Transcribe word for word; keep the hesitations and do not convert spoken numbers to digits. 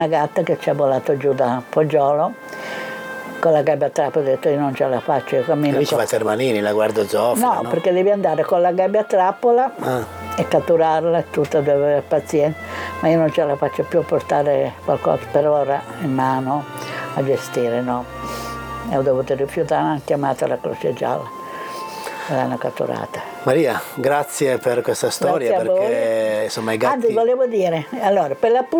Una gatta che ci è volato giù da Poggiolo con la gabbia a trappola, ho detto io non ce la faccio, io cammino. Lì ci con... fate Ermanini, la guardo zoofila, no, no? perché devi andare con la gabbia a trappola Ah. e catturarla e tutto, devi avere pazienza, ma io non ce la faccio più a portare qualcosa per ora in mano a gestire, no. E ho dovuto rifiutare, hanno chiamato la Croce Gialla e l'hanno catturata. Maria, grazie per questa storia, Grazie a perché voi. insomma i gatti... Anzi, volevo dire, allora, per la